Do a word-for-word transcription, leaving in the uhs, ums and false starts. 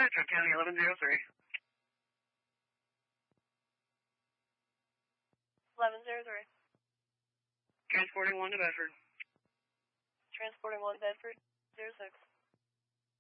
Central County, eleven zero three. eleven zero three. Transporting one to Bedford. Transporting one Bedford, zero six.